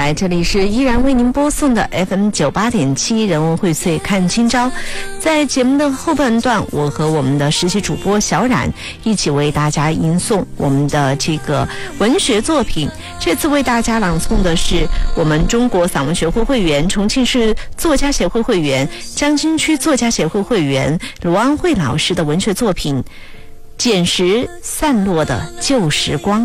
来，这里是依然为您播送的 FM98.7 人文荟萃看今朝。在节目的后半段，我和我们的实习主播小冉一起为大家吟诵我们的这个文学作品。这次为大家朗诵的是我们中国散文学会会员、重庆市作家协会会员、江津区作家协会会员卢安慧老师的文学作品《捡拾散落的旧时光》。